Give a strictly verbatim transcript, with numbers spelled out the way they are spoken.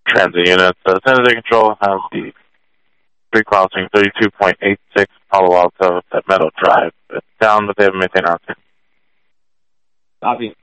transit units. Uh, San Jose Control has the street crossing thirty-two point eight six Palo Alto at Meadow Drive. It's down, but they haven't maintained our. Copy.